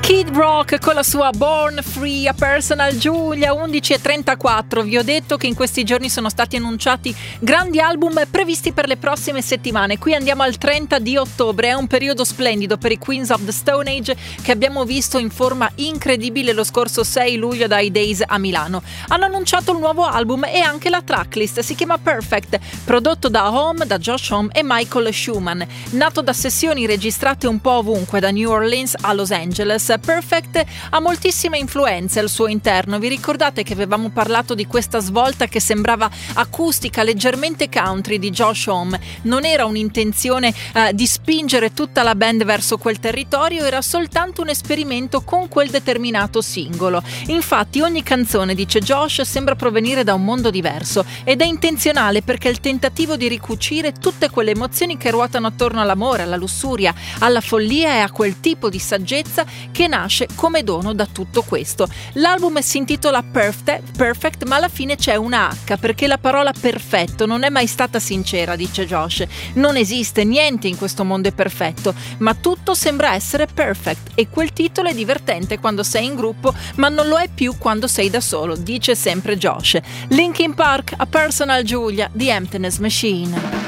Kid Rock con la sua Born Free, a Personal Giulia, 11:34. Vi ho detto che in questi giorni sono stati annunciati grandi album previsti per le prossime settimane. Qui andiamo al 30 di ottobre, è un periodo splendido per i Queens of the Stone Age che abbiamo visto in forma incredibile lo scorso 6 luglio dai Days a Milano. Hanno annunciato il nuovo album e anche la tracklist, si chiama Perfect, prodotto da Home, da Josh Homme e Michael Schumann. Nato da sessioni registrate un po' ovunque, da New Orleans a Los Angeles, Perfect ha moltissime influenze al suo interno. Vi ricordate che avevamo parlato di questa svolta che sembrava acustica, leggermente country di Josh Homme? Non era un'intenzione di spingere tutta la band verso quel territorio, era soltanto un esperimento con quel determinato singolo. Infatti ogni canzone, dice Josh, sembra provenire da un mondo diverso ed è intenzionale perché è il tentativo di ricucire tutte quelle emozioni che ruotano attorno all'amore, alla lussuria, alla follia e a quel tipo di saggezza che nasce come dono da tutto questo. L'album si intitola Perfect, ma alla fine c'è una H perché la parola perfetto non è mai stata sincera, dice Josh. Non esiste niente in questo mondo è perfetto, ma tutto sembra essere perfect e quel titolo è divertente quando sei in gruppo, ma non lo è più quando sei da solo, dice sempre Josh. Linkin Park, A Personal Giulia, The Emptiness Machine.